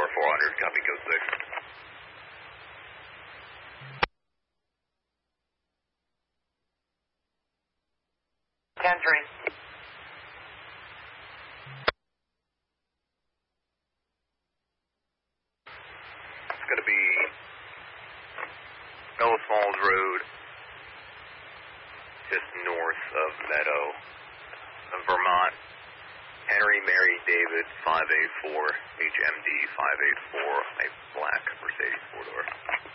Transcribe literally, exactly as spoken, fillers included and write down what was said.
Tower four hundred, copy, code six. ten three. It's going to be Bellows Falls Road, just north of Meadow, Vermont. Henry Mary David five eight four, H M D five eight four, a black Mercedes four-door.